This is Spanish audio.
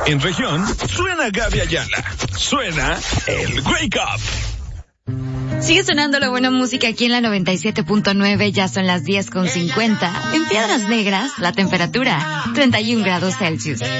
En región, suena Gaby Ayala. Suena el Wake Up. Sigue sonando la buena música aquí en la 97.9, ya son las 10:50. En Piedras Negras, la temperatura, 31 grados Celsius.